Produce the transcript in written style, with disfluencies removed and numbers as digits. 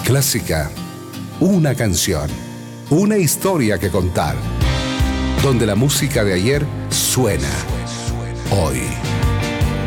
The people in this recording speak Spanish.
Clásica, una canción, una historia que contar, donde la música de ayer suena hoy.